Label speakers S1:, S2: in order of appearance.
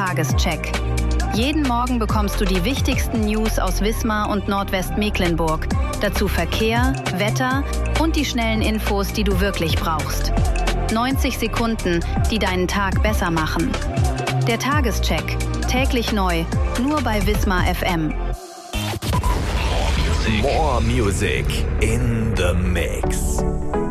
S1: Tagescheck. Jeden Morgen bekommst du die wichtigsten News aus Wismar und Nordwestmecklenburg. Dazu Verkehr, Wetter und die schnellen Infos, die du wirklich brauchst. 90 Sekunden, die deinen Tag besser machen. Der Tagescheck. Täglich neu. Nur bei Wismar FM.
S2: More music in the mix.